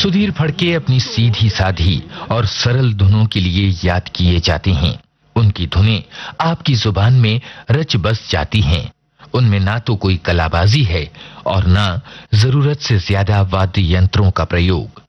सुधीर फड़के अपनी सीधी साधी और सरल धुनों के लिए याद किए जाते हैं। उनकी धुनें आपकी जुबान में रच बस जाती हैं। उनमें ना तो कोई कलाबाजी है और ना जरूरत से ज्यादा वाद्य यंत्रों का प्रयोग।